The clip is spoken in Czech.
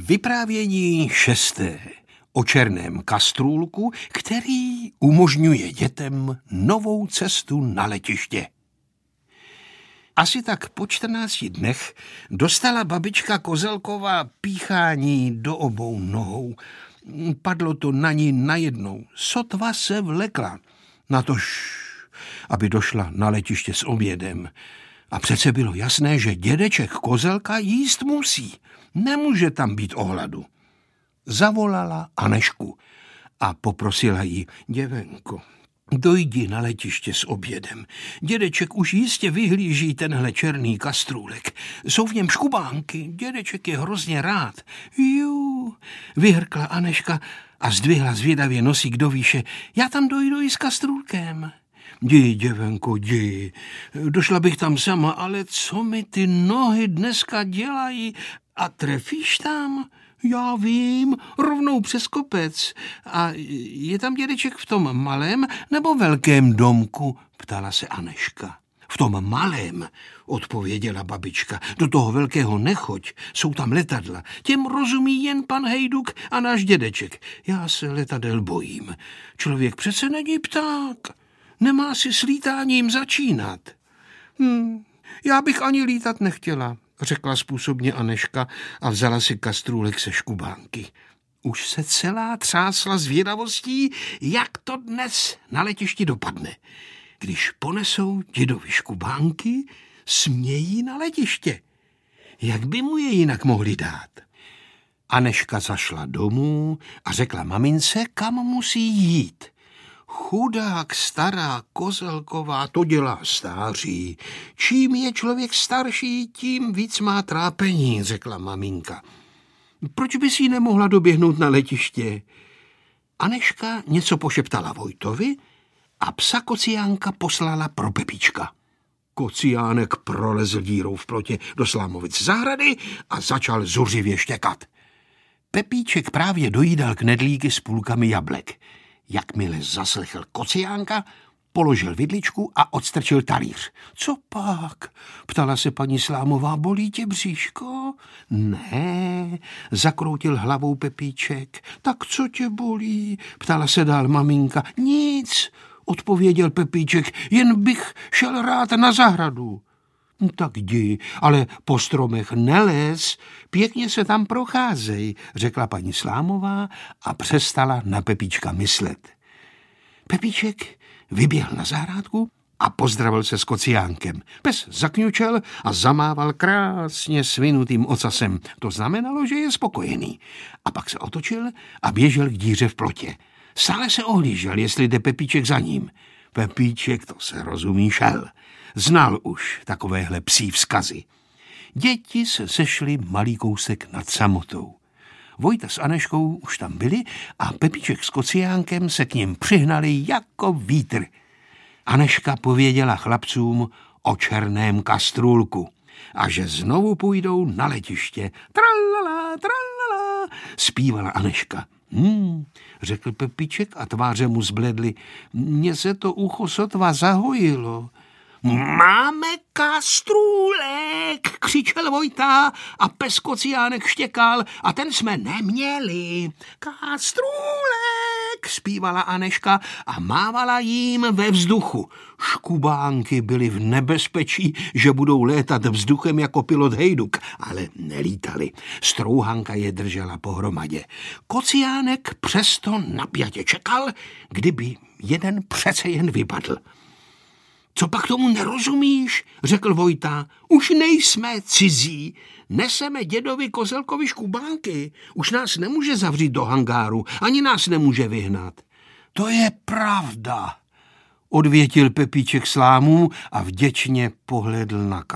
Vyprávění 6. o černém kastrůlku, který umožňuje dětem novou cestu na letiště. Asi tak po 14 dnech dostala babička Kozelková píchání do obou nohou. Padlo to na ní najednou. Sotva se vlekla. Natož, aby došla na letiště s obědem. A přece bylo jasné, že dědeček Kozelka jíst musí. Nemůže tam být o hladu. Zavolala Anežku a poprosila jí: děvenko, dojdi na letiště s obědem. Dědeček už jistě vyhlíží tenhle černý kastrůlek. Jsou v něm škubánky, dědeček je hrozně rád. Jú, vyhrkla Anežka a zdvihla zvědavě nosík do výše. Já tam dojdu i s kastrůlkem. Jdi, děvenko, jdi. Došla bych tam sama, ale co mi ty nohy dneska dělají? A trefíš tam? Já vím, rovnou přes kopec. A je tam dědeček v tom malém nebo velkém domku? Ptala se Anežka. V tom malém, odpověděla babička. Do toho velkého nechoď, jsou tam letadla. Těm rozumí jen pan Hejduk a náš dědeček. Já se letadel bojím. Člověk přece není pták. Nemá si s lítáním začínat. Já bych ani lítat nechtěla, řekla způsobně Anežka a vzala si kastrůlek se škubánky. Už se celá třásla zvědavostí, jak to dnes na letišti dopadne. Když ponesou dědovi škubánky, smějí na letiště. Jak by mu je jinak mohli dát? Anežka zašla domů a řekla mamince, kam musí jít. Chudák stará Kozelková, to dělá stáří. Čím je člověk starší, tím víc má trápení, řekla maminka. Proč by si nemohla doběhnout na letiště? Anežka něco pošeptala Vojtovi a psa Kociánka poslala pro Pepíčka. Kociánek prolezl dírou v plotě do slámovic zahrady a začal zuřivě štěkat. Pepíček právě dojídal knedlíky s půlkami jablek. Jakmile zaslechl Kociánka, položil vidličku a odstrčil talíř. Co pak? Ptala se paní Slámová, bolí tě bříško? Ne, zakroutil hlavou Pepíček. Tak co tě bolí? Ptala se dál maminka. Nic, odpověděl Pepíček, jen bych šel rád na zahradu. Tak jdi, ale po stromech nelez, pěkně se tam procházej, řekla paní Slámová a přestala na Pepíčka myslet. Pepíček vyběhl na zahrádku a pozdravil se s Kociánkem. Pes zakňučel a zamával krásně svinutým ocasem. To znamenalo, že je spokojený. A pak se otočil a běžel k díře v plotě. Stále se ohlížel, jestli jde Pepíček za ním. Pepíček, to se rozumí, šel. Znal už takovéhle psí vzkazy. Děti se sešly malý kousek nad samotou. Vojta s Anežkou už tam byli a Pepíček s Kociánkem se k nim přihnali jako vítr. Anežka pověděla chlapcům o černém kastrůlku a že znovu půjdou na letiště. Tralala, tralala, zpívala Anežka. Řekl Pepíček a tváře mu zbledly. Mně se to ucho sotva zahojilo. Máme kastrůlek, křičel Vojta a pes Kociánek štěkal a ten jsme neměli. Kastrůlek, zpívala Anežka a mávala jím ve vzduchu. Škubánky byly v nebezpečí, že budou létat vzduchem jako pilot Hejduk, ale nelítali. Strouhanka je držela pohromadě. Kociánek přesto napjatě čekal, kdyby jeden přece jen vypadl. Co pak tomu nerozumíš, řekl Vojta. Už nejsme cizí, neseme dědovi Kozelkovi škubánky. Už nás nemůže zavřít do hangáru, ani nás nemůže vyhnat. To je pravda, odvětil Pepíček slámu a vděčně pohlédl na